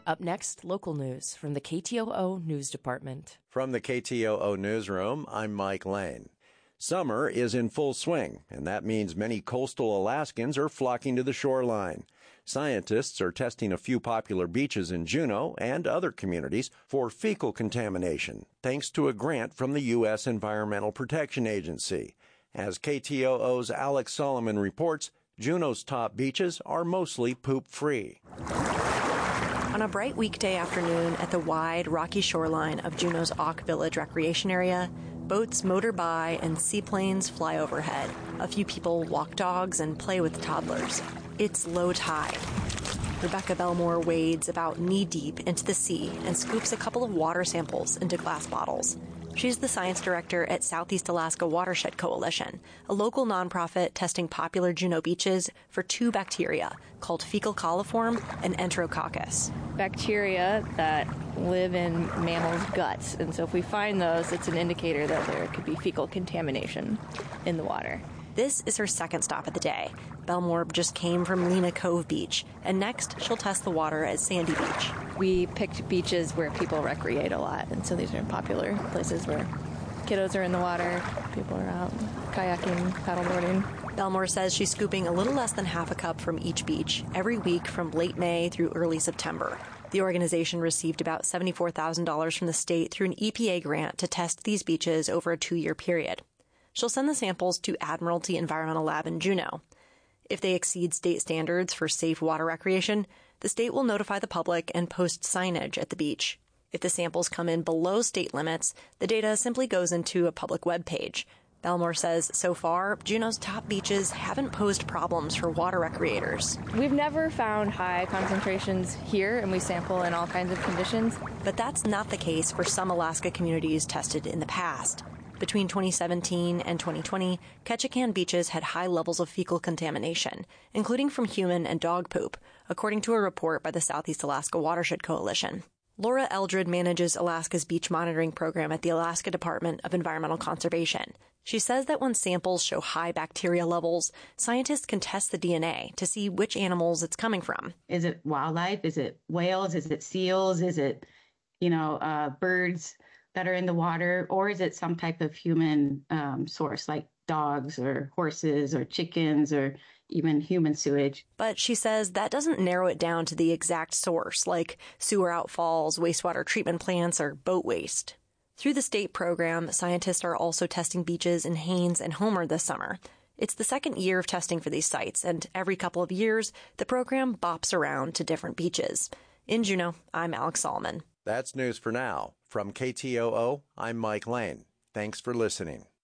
Up next, local news from the KTOO News Department. From the KTOO Newsroom, I'm Mike Lane. Summer is in full swing, and that means many coastal Alaskans are flocking to the shoreline. Scientists are testing a few popular beaches in Juneau and other communities for fecal contamination, thanks to a grant from the U.S. Environmental Protection Agency. As KTOO's Alex Solomon reports, Juneau's top beaches are mostly poop-free. On a bright weekday afternoon at the wide, rocky shoreline of Juneau's Auk Village recreation area, boats motor by and seaplanes fly overhead. A few people walk dogs and play with toddlers. It's low tide. Rebecca Belmore wades about knee-deep into the sea and scoops a couple of water samples into glass bottles. She's the science director at Southeast Alaska Watershed Coalition, a local nonprofit testing popular Juneau beaches for two bacteria called fecal coliform and enterococcus. Bacteria that live in mammals' guts. And so if we find those, it's an indicator that there could be fecal contamination in the water. This is her second stop of the day. Belmore just came from Lena Cove Beach, and next she'll test the water at Sandy Beach. We picked beaches where people recreate a lot, and so these are popular places where kiddos are in the water, people are out kayaking, paddleboarding. Belmore says she's scooping a little less than half a cup from each beach every week from late May through early September. The organization received about $74,000 from the state through an EPA grant to test these beaches over a 2-year period. She'll send the samples to Admiralty Environmental Lab in Juneau. If they exceed state standards for safe water recreation, the state will notify the public and post signage at the beach. If the samples come in below state limits, the data simply goes into a public web page. Belmore says so far, Juneau's top beaches haven't posed problems for water recreators. We've never found high concentrations here, and we sample in all kinds of conditions. But that's not the case for some Alaska communities tested in the past. Between 2017 and 2020, Ketchikan beaches had high levels of fecal contamination, including from human and dog poop, according to a report by the Southeast Alaska Watershed Coalition. Laura Eldred manages Alaska's beach monitoring program at the Alaska Department of Environmental Conservation. She says that when samples show high bacteria levels, scientists can test the DNA to see which animals it's coming from. Is it wildlife? Is it whales? Is it seals? Is it, birds that are in the water, or is it some type of human source like dogs or horses or chickens or even human sewage? But she says that doesn't narrow it down to the exact source, like sewer outfalls, wastewater treatment plants, or boat waste. Through the state program, scientists are also testing beaches in Haines and Homer this summer. It's the second year of testing for these sites, and every couple of years, the program bops around to different beaches. In Juneau, I'm Alex Solomon. That's news for now. From KTOO, I'm Mike Lane. Thanks for listening.